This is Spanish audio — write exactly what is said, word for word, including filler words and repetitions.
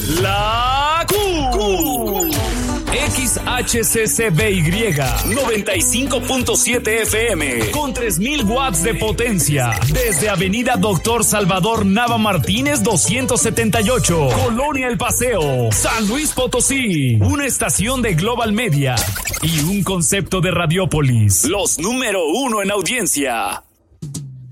La Q. X H C C B Y noventa y cinco punto siete F M con tres mil watts de potencia desde Avenida Doctor Salvador Nava Martínez doscientos setenta y ocho, Colonia El Paseo, San Luis Potosí. Una estación de Global Media y un concepto de Radiópolis, los número uno en audiencia.